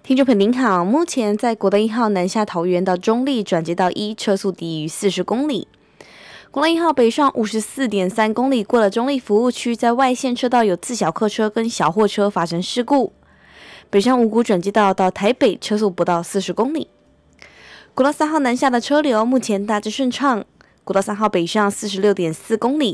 听众朋友您好，目前在国道1号南下桃园到中立转接到1，车速低于40公里。国道1号北上54.3公里，过了中立服务区，在外线车道有自小客车跟小货车发生事故。北上五股转接道到台北，车速不到40公里。国道3号南下的车流目前大致顺畅。国道3号北上46.4公里，